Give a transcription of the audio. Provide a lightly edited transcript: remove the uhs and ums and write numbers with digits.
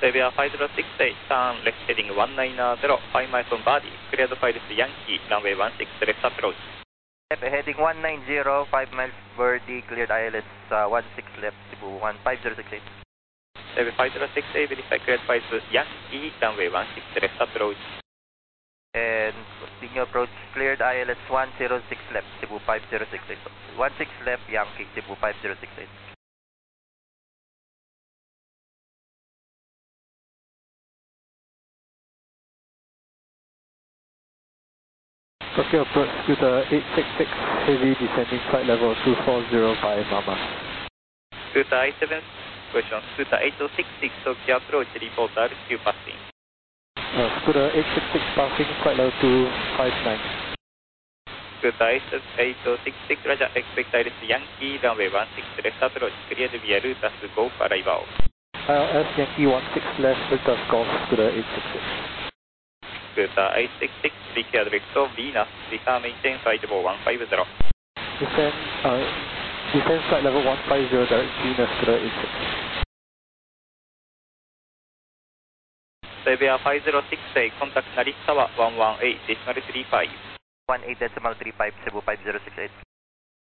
Xavier 5068, turn left heading 190, 5 miles from Body, cleared file is Yankee, runway 16, left approach. Heading 190, 5 miles Birdie, cleared ILS 16 left, Cebu 15068. Xavier 5068, verify cleared file is Yankee, runway 16, left approach. And continue approach, cleared ILS 106 left, Cebu 5068. 16 left, Yankee, Cebu 5068. Tokyo approach Scooter 866, heavy descending flight level 2405 Mama. Scooter I-7, question Scooter 8066, Tokyo approach, report RQ passing. Scooter 866 passing, flight level 259. Scooter I-8066, Roger, expect ILS Yankee, runway 16, left approach, cleared via Lutas Golf arrival. ILS Yankee 16 left, Lutas Golf, Scooter 866. Scooter I-66, secured left of Venus, return maintain flight level 150. Descend flight level 150, direct Venus, Scooter 86. Xavier 5068, contact Narita Tower 118.35. 18.35, Cebu 5068.